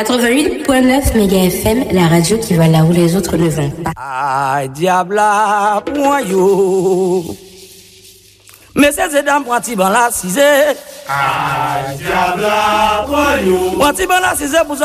88.9 Méga FM, la radio qui va là où les autres ne vont pas. Aïe, diabla, point yo. Messieurs et dames, pointi ban la 6. Aïe, diabla, point yo. Pointi ban la 6 pour